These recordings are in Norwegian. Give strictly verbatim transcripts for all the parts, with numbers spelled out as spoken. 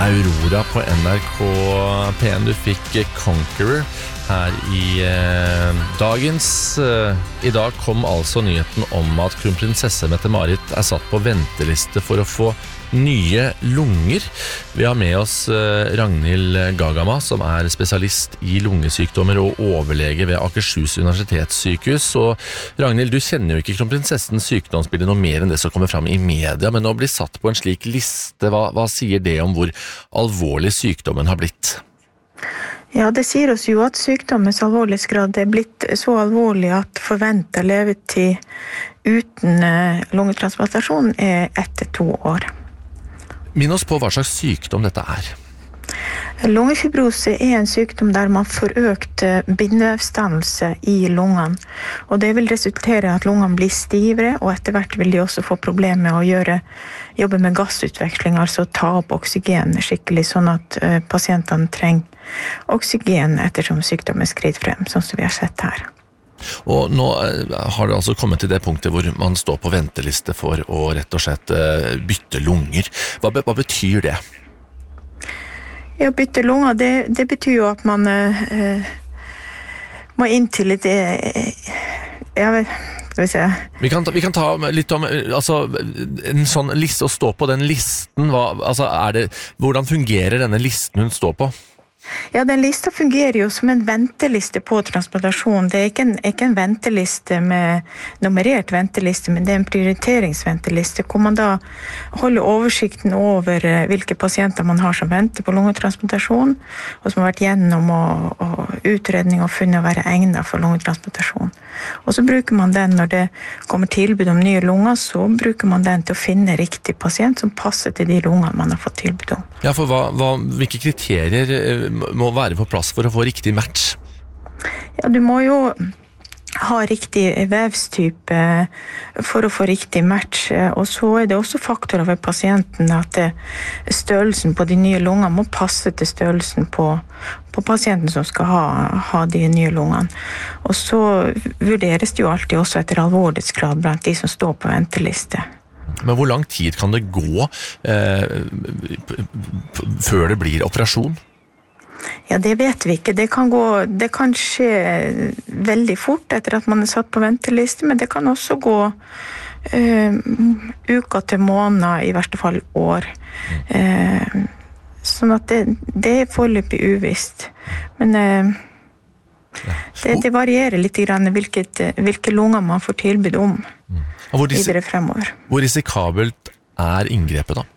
Aurora på N R K P en. Du fikk Conqueror her i eh, dagens. Eh, I dag kom altså nyheten om at kronprinsesse Mette-Marit er satt på venteliste for å få nye lunger. Vi har med oss eh, Ragnhild Gagama, som er spesialist i lungesykdommer og overlege ved Akershus universitetssykehus. Og Ragnhild, du kjenner jo ikke kronprinsessens sykdomsbilde noe mer enn det som kommer fram i media, men å bli satt på en slik liste, hva, hva sier det om hvor alvorlig sykdommen har blitt? Ja, det sier oss jo at sykdommens alvorlighetsgrad er blitt så alvorlig at forventet levetid uten lungetransplantasjon er etter to år. Minn oss på hva slags sykdom dette er. Lungefibrose er en sykdom der man får økt bindevevsdannelse i lungene, og det vil resultere i at lungene blir stivere, og etter hvert vil de også få problemer med å gjøre, jobbe med gassutveksling, altså ta opp oksygen skikkelig, sånn at uh, pasientene trenger oksygen ettersom sykdommen skrider frem, sånn som vi har sett her. Og nå har det altså kommet til det punktet hvor man står på venteliste for å rett og slett uh, bytte lunger. Hva, hva betyr det? Ja, bytte lunger, det, det betyr jo at man uh, må inn til litt uh, jeg vet, skal vi se. Vi kan, ta, vi kan ta litt om altså, en sånn liste, å stå på den listen. Hva, altså, er det, hvordan fungerer denne listen hun står på? Ja, den lista fungerer jo som en venteliste på transplantasjon. Det er ikke en, ikke en venteliste med nummerert venteliste, men det er en prioriteringsventeliste, hvor man da holder oversikten over hvilke pasienter man har som venter på lungetransplantasjon, og som har vært gjennom og, og utredning og funnet å være egnet for lungetransplantasjon. Og så bruker man den når det kommer tilbud om nye lunger, så bruker man den til å finne riktig pasient som passer til de lungene man har fått tilbud om. Ja, for hva, hva, hvilke kriterier må være på plass for å få riktig match? Ja, du må jo ha riktig vevstype for å få riktig match, og så er det også faktorer ved pasienten at størrelsen på de nye lungene må passe til størrelsen på, på pasienten som skal ha, ha de nye lungene. Og så vurderes det jo alltid også etter alvorlighetsgrad blant de som står på venteliste. Men hvor lang tid kan det gå eh, før det blir operasjon? Ja, det vet vi ikke. Det kan, gå, det kan skje veldig fort etter at man er satt på venteliste, men det kan også gå uh, uker til måneder, i verste fall år. Uh, sånn at det, det er foreløpig uvisst. Men uh, det, det varierer litt grann hvilket, hvilke lunger man får tilbud om videre fremover. Hvor risikabelt er inngrepet da?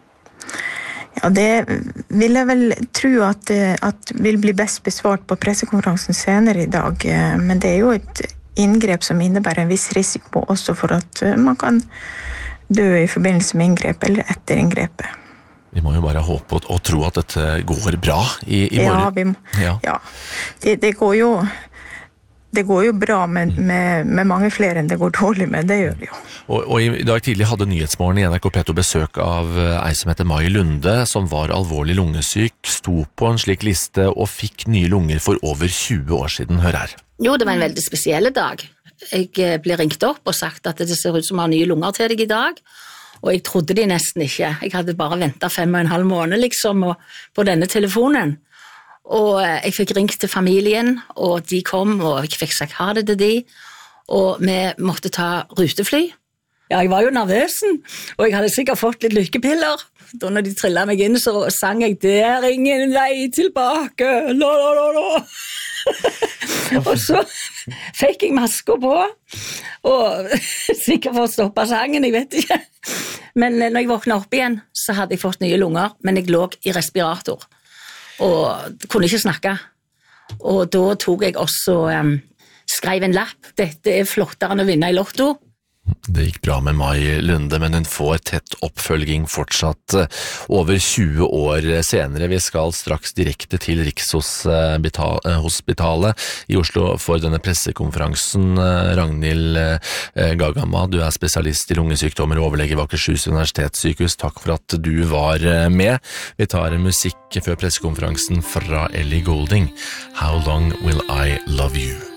Ja, det vil jeg vel tro at, at vil bli best besvart på pressekonferansen senere i dag, men det er jo et inngrep som innebærer en viss risiko også for at man kan dø i forbindelse med inngrep eller etter inngrepet. Vi må jo bare håpe og, og tro at dette går bra i, i morgen. Ja, vi må, ja. ja. Det, det går jo Det går jo bra med, med, med mange flere enn det går dårlig med, det gjør det jo. Og, og i dag tidlig hadde Nyhetsmorgen i N R K P to besøk av ei som heter Mai Lunde, som var alvorlig lungesyk, sto på en slik liste og fikk nye lunger for over tjue år siden. Hør her. Jo, det var en veldig spesiell dag. Jeg ble ringt opp og sagt at det ser ut som å ha nye lunger til deg i dag, og jeg trodde de nesten ikke. Jeg hadde bare ventet fem og en halv måned liksom på denne telefonen. Og jeg fikk ringt til familien, og de kom, og jeg fikk sagt ha det til de, og vi måtte ta rutefly. Ja, jeg var jo nervøsen, og jeg hadde sikkert fått litt lykkepiller. Da når de trillet meg inn, så sang jeg, det er ingen vei tilbake, la la la la. Og så fikk jeg masker på, og sikkert for å stoppe sangen, jeg vet ikke. Men når jeg våknet opp igjen, så hadde jeg fått nye lunger, men jeg lå i respirator. Og kunne ikke snakke. Og da tok jeg også um, skrev en lapp. Dette er flottere enn å vinne i lotto. Det gikk bra med Mai Lunde, men hun får tett oppfølging fortsatt over tjue år senere. Vi skal straks direkte til Rikshospitalet i Oslo for denne pressekonferansen. Ragnhild Gagama, du er spesialist i lungesykdommer og overlege ved Akershus universitetssykehus. Takk for at du var med. Vi tar en musikk før pressekonferansen fra Ellie Goulding. How long will I love you?